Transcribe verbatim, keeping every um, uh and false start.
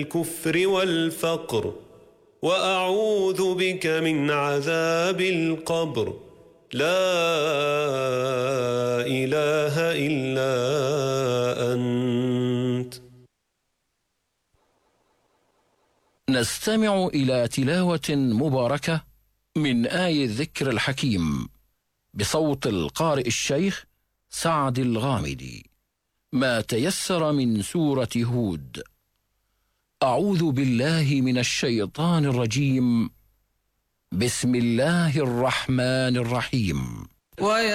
الكفر والفقر، وأعوذ بك من عذاب القبر. لا إله إلا أنت. نستمع إلى تلاوة مباركة من آي الذكر الحكيم بصوت القارئ الشيخ سعد الغامدي، ما تيسر من سورة هود. أعوذ بالله من الشيطان الرجيم. بسم الله الرحمن الرحيم.